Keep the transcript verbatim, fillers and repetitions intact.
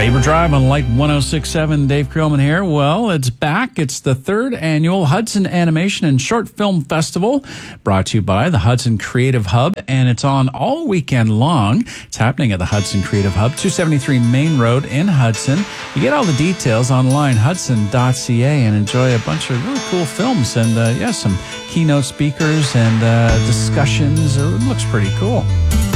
Labor Drive on Light one oh six point seven. Dave Creelman here. Well, it's back. It's the third annual Hudson Animation and Short Film Festival, brought to you by the Hudson Creative Hub, and it's on all weekend long. It's happening at the Hudson Creative Hub, two seventy-three Main Road in Hudson. You get all the details online, hudson dot c a, and enjoy a bunch of really cool films and, uh, yeah, some keynote speakers and uh, discussions. It looks pretty cool.